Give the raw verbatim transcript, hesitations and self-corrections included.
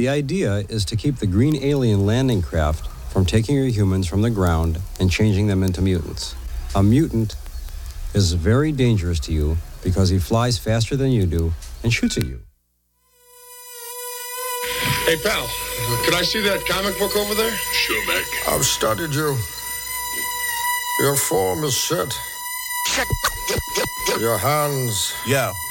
The idea is to keep the green alien landing craft from taking your humans from the ground and changing them into mutants. A mutant is very dangerous to you because he flies faster than you do and shoots at you. Hey, pal, could I see that comic book over there? Sure, Mac. I've studied you. Your form is set. Your hands. Yo.